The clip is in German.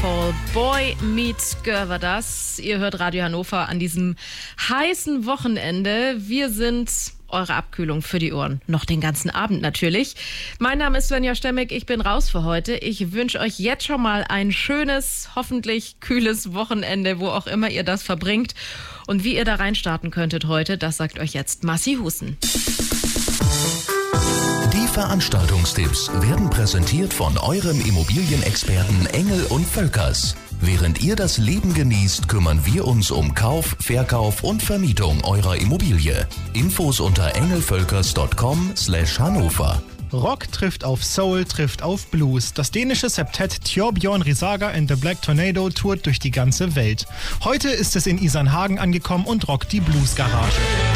Fall. Boy Meets Girl war das. Ihr hört Radio Hannover an diesem heißen Wochenende. Wir sind eure Abkühlung für die Ohren. Noch den ganzen Abend natürlich. Mein Name ist Svenja Stemmig. Ich bin raus für heute. Ich wünsche euch jetzt schon mal ein schönes, hoffentlich kühles Wochenende, wo auch immer ihr das verbringt. Und wie ihr da reinstarten könntet heute, das sagt euch jetzt Massi Husen. Die Veranstaltungstipps werden präsentiert von eurem Immobilienexperten Engel und Völkers. Während ihr das Leben genießt, kümmern wir uns um Kauf, Verkauf und Vermietung eurer Immobilie. Infos unter engelvölkers.com/Hannover. Rock trifft auf Soul, trifft auf Blues. Das dänische Septett Thorbjørn Risager and the Black Tornado tourt durch die ganze Welt. Heute ist es in Isernhagen angekommen und rockt die Blues-Garage.